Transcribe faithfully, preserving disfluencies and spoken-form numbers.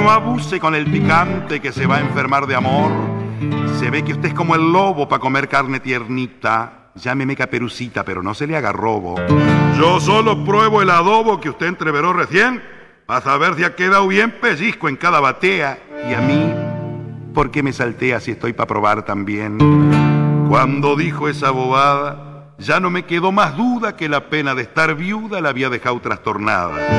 no abuse con el picante que se va a enfermar de amor. Se ve que usted es como el lobo para comer carne tiernita. Llámeme Caperucita, pero no se le haga robo. Yo solo pruebo el adobo que usted entreveró recién para saber si ha quedado bien pellizco en cada batea. Y a mí, ¿por qué me saltea si estoy para probar también? Cuando dijo esa bobada, ya no me quedó más duda que la pena de estar viuda la había dejado trastornada.